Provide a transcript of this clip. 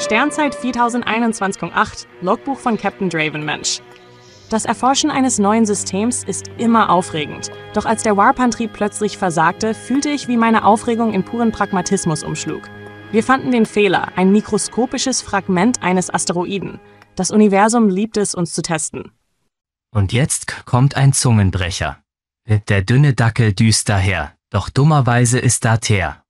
Sternzeit 4021.8, Logbuch von Captain Dravenmensch. Das Erforschen eines neuen Systems ist immer aufregend. Doch als der Warp-Antrieb plötzlich versagte, fühlte ich, wie meine Aufregung in puren Pragmatismus umschlug. Wir fanden den Fehler, ein mikroskopisches Fragment eines Asteroiden. Das Universum liebt es, uns zu testen. Und jetzt kommt ein Zungenbrecher. Der dünne Dackel düst daher, doch dummerweise ist da Teer.